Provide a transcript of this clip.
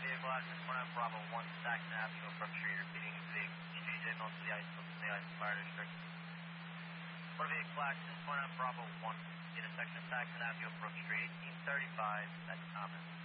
vehicle access 29 Bravo 1, Saxon Avenue, Brook Street, repeating the street signal to the ice fire district. For vehicle access 29 Bravo 1, intersection of Saxon Avenue, Brook Street, 1835, that's common.